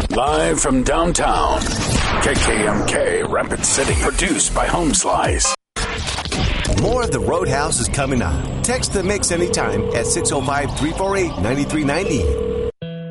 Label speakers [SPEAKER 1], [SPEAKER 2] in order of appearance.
[SPEAKER 1] Live from downtown, KKMK Rapid City. Produced by Home Slice.
[SPEAKER 2] More of the Roadhouse is coming up. Text the Mix anytime at 605-348-9390.